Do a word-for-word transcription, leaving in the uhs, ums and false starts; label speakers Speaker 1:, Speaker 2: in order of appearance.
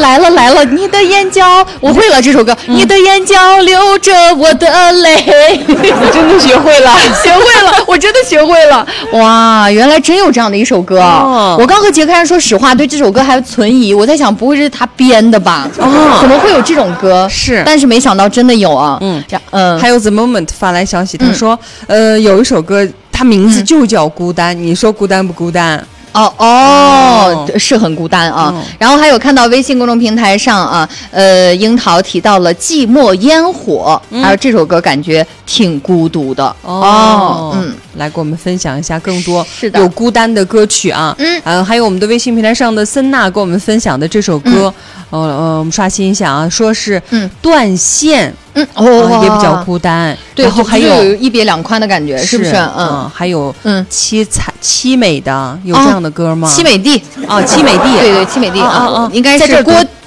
Speaker 1: 来了来了，你的眼角，我会了这首歌，嗯、你的眼角流着我的泪，
Speaker 2: 你真的学会了，
Speaker 1: 学会了，我真的学会了，哇，原来真有这样的一首歌。哦、我刚和杰克人说实话，对这首歌还存疑，我在想不会是他编的吧？哦，怎么会有这种歌？
Speaker 2: 是，
Speaker 1: 但是没想到真的有啊。嗯
Speaker 2: 嗯，还有 The Moment 发来消息，他说，嗯、呃，有一首歌，它名字就叫《孤单》，嗯、你说孤单不孤单？
Speaker 1: 哦哦，哦是很孤单啊。嗯、然后还有看到微信公众平台上啊，呃，樱桃提到了《寂寞烟火》，嗯、还有这首歌感觉挺孤独的
Speaker 2: 哦。哦嗯，来给我们分享一下更多有孤单的歌曲啊。嗯，呃，还有我们的微信平台上的森娜给我们分享的这首歌，嗯、呃呃，我们刷新一下啊，说是嗯断线。嗯哦、呃，也比较孤单，
Speaker 1: 对，
Speaker 2: 然后还有
Speaker 1: 一别两宽的感觉，是不是？嗯，
Speaker 2: 嗯还有嗯凄惨凄美的有这样的歌吗？
Speaker 1: 凄美地
Speaker 2: 啊，凄美地，
Speaker 1: 对对，凄美地啊啊，应该是郭